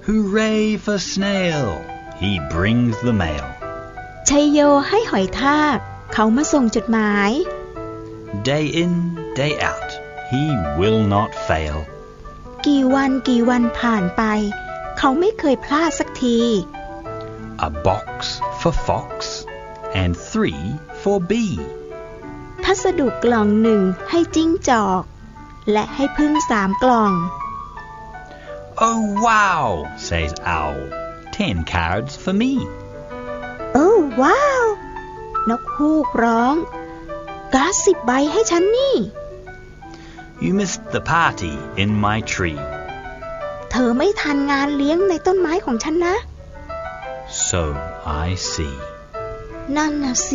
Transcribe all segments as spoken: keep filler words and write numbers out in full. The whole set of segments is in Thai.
Hooray for snail! He brings the mail. ชัยโยให้หอยทากเขามาส่งจดหมาย Day in, day out, he will not fail. กี่วันกี่วันผ่านไปเขาไม่เคยพลาดสักที A box for fox and three for bee. พัสดุกล่องหนึ่งให้จิ้งจอกและให้ผึ้งสามกล่อง Oh wow, says owl. Ten cards for me. โอ้ว้าวนกฮูกร้องการ์ดสิบใบให้ฉันนี่ You missed the party in my tree. เธอไม่ทันงานเลี้ยงในต้นไม้ของฉันนะ So I see. นั่นน่ะสิ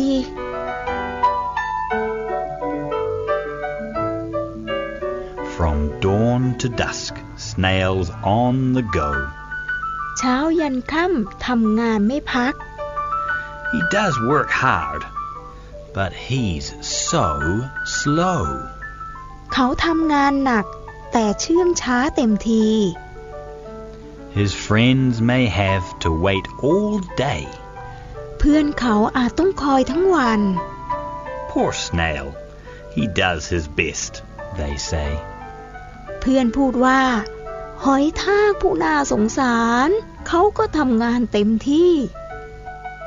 From dawn to dusk, snails on the go. เช้ายันค่ำทำงานไม่พัก He does work hard, but he's so slow. เขาทำงานหนักแต่เชื่องช้าเต็มที His friends may have to wait all day. เพื่อนเขาอาจต้องคอยทั้งวัน Poor snail, he does his best, they say. เพื่อนพูดว่าหอยทากผู้น่าสงสารเขาก็ทำงานเต็มที่